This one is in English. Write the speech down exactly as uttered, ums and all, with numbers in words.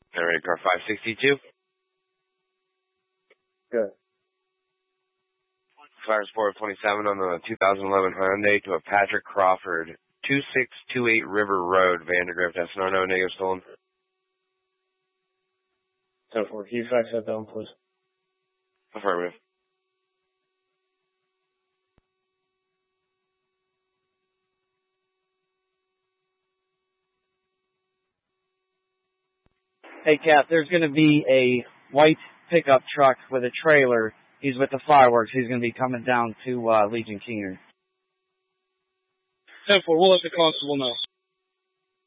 Alright, car five sixty-two. Good. Fire support twenty-seven on the two thousand eleven Hyundai to a Patrick Crawford, two six two eight River Road, Vandergrift, S N R no negative stolen. ten four, can you fax that down, please? Affirmative. Hey, Cap, there's going to be a white pickup truck with a trailer. He's with the fireworks. He's going to be coming down to uh, Legion Keener. ten four, we'll let the constable know.